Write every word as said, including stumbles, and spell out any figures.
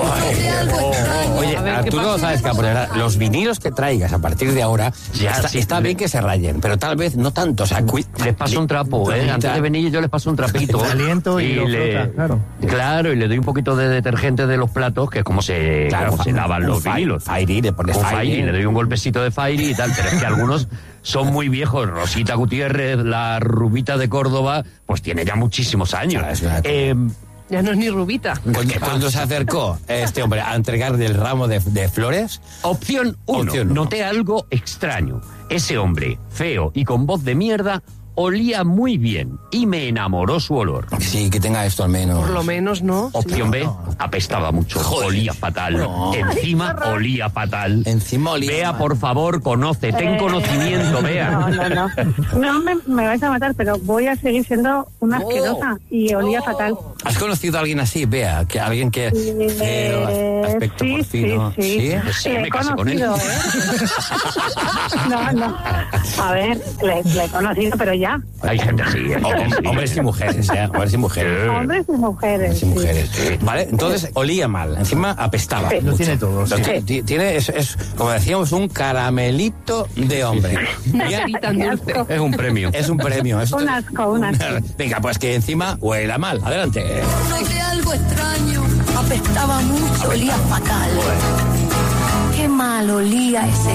Oye, Arturo, sabes que los vinilos que traigas a partir de ahora, ya, está, sí, está bien que se rayen, pero tal vez no tanto. O sea, cu- les paso un trapo, ¿eh? Antes de venir yo les paso un trapito. Aliento y, y lo le, frota, claro. Claro, y le doy un poquito de detergente de los platos, que es como se, claro, como fa- se lavan los fi- vinilos. Fairy, le pones un Fairy. Fairy, le doy un golpecito de Fairy y tal, pero es que algunos son muy viejos. Rosita Gutiérrez, la rubita de Córdoba, pues tiene ya muchísimos años. Eh, Ya no es ni rubita. Cuando, cuando se acercó este hombre a entregarle el ramo de, de flores... Opción uno. Opción uno. Noté algo extraño. Ese hombre, feo y con voz de mierda, olía muy bien y me enamoró su olor. Sí, que tenga esto al menos. Por lo menos, ¿no? Opción B, apestaba mucho, Joder. olía fatal. No. Encima olía fatal. Encima olía Bea, mal. por favor, conoce, ten Eh, conocimiento, Bea. No, no, no. No me, me vais a matar, pero voy a seguir siendo una Oh. asquerosa y olía Oh. fatal. ¿Has conocido a alguien así, Bea? Que alguien que... Eh, feo, aspecto sí, porcino. sí, sí. Sí, Le me he casé con él. conocido, ¿eh? No, no. A ver, le, le he conocido, pero ya. Hay gente así. hay Oh, gente así. hombres y mujeres, ¿eh? Hombres y mujeres. Hombres y mujeres. Hombres y sí. mujeres. Vale, entonces olía mal, encima apestaba. Sí. Lo mucho. tiene todo, sí. Lo ti- ti- Tiene, es, es, como decíamos, un caramelito de hombre. Una Bien, carita dulce. Es un premio. es un premio. Es Un asco, un asco. Venga, pues que encima huela mal. Adelante. Noté algo extraño, apestaba mucho, olía fatal. Qué mal olía ese